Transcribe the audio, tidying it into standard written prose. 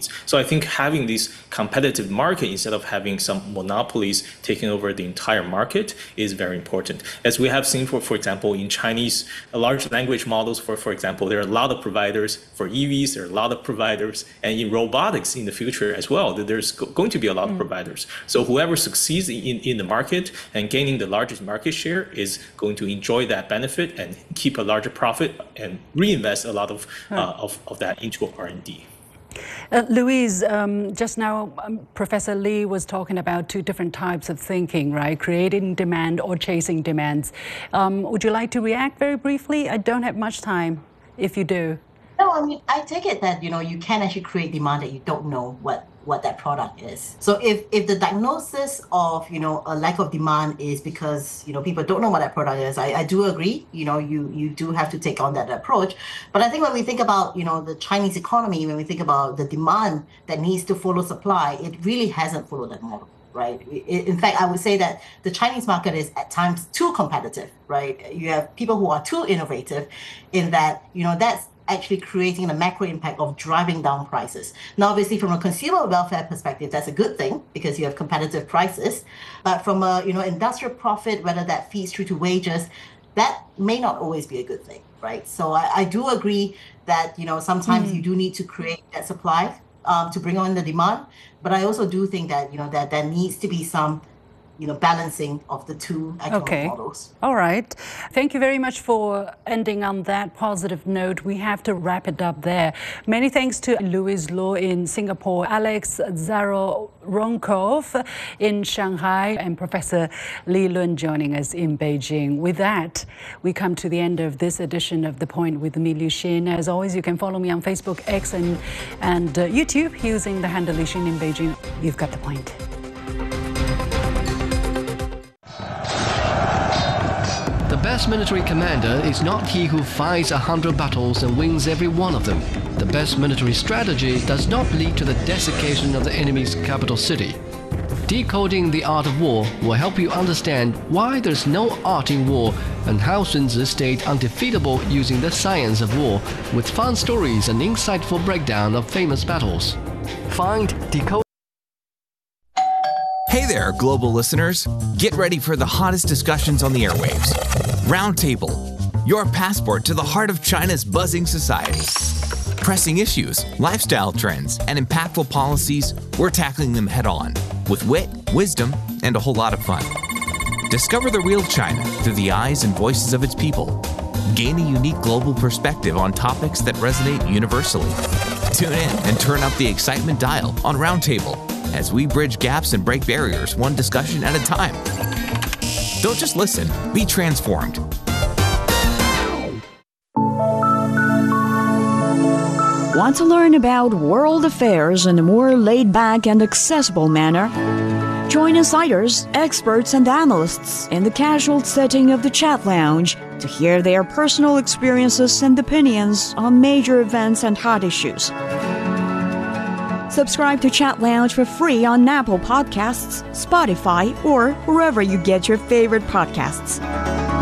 needs. So I think having this competitive market instead of having some monopolies taking over the entire market is very important. As we have seen, for example, in Chinese large language models, for example, there are a lot of providers for EVs, there are a lot of providers, and in robotics in the future as well, there's going to be a lot of providers. So whoever succeeds in the market and gaining the largest market share is going to enjoy that benefit and keep a larger profit and reinvest a lot of that into R&D. Louise, just now Professor Lee was talking about two different types of thinking, right? Creating demand or chasing demands. Would you like to react very briefly? I don't have much time, if you do. No, I mean, I take it that, you can actually create demand that you don't know what that product is. So if the diagnosis of, a lack of demand is because, people don't know what that product is, I do agree, you do have to take on that approach. But I think when we think about, the Chinese economy, when we think about the demand that needs to follow supply, it really hasn't followed that model. Right. In fact, I would say that the Chinese market is at times too competitive, right? You have people who are too innovative in that, that's actually creating a macro impact of driving down prices. Now, obviously, from a consumer welfare perspective, that's a good thing because you have competitive prices. But from a, industrial profit, whether that feeds through to wages, that may not always be a good thing, right? So I do agree that, sometimes you do need to create that supply to bring on the demand. But I also do think that, that there needs to be some, balancing of the two economic models. All right. Thank you very much for ending on that positive note. We have to wrap it up there. Many thanks to Louise Luo in Singapore, Alex Zaronkov in Shanghai, and Professor Lee Lun joining us in Beijing. With that, we come to the end of this edition of The Point with me, Liu Xin. As always, you can follow me on Facebook, X, and YouTube using the handle Liu Xin in Beijing. You've got the point. The best military commander is not he who fights 100 battles and wins every one of them. The best military strategy does not lead to the desiccation of the enemy's capital city. Decoding the Art of War will help you understand why there's no art in war and how Sun Tzu stayed undefeatable using the science of war, with fun stories and insightful breakdown of famous battles. Find Decode. Hey there, global listeners. Get ready for the hottest discussions on the airwaves. Roundtable, your passport to the heart of China's buzzing society. Pressing issues, lifestyle trends, and impactful policies, we're tackling them head on with wit, wisdom, and a whole lot of fun. Discover the real China through the eyes and voices of its people. Gain a unique global perspective on topics that resonate universally. Tune in and turn up the excitement dial on Roundtable as we bridge gaps and break barriers one discussion at a time. Don't just listen, be transformed. Want to learn about world affairs in a more laid-back and accessible manner? Join insiders, experts, and analysts in the casual setting of the Chat Lounge to hear their personal experiences and opinions on major events and hot issues. Subscribe to Chat Lounge for free on Apple Podcasts, Spotify, or wherever you get your favorite podcasts.